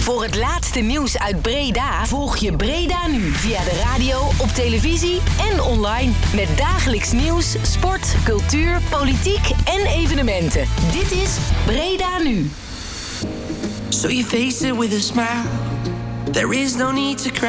Voor het laatste nieuws uit Breda volg je Breda Nu via de radio, op televisie en online. Met dagelijks nieuws, sport, cultuur, politiek en evenementen. Dit is Breda Nu. So you face it with a smile. There is no need to cry.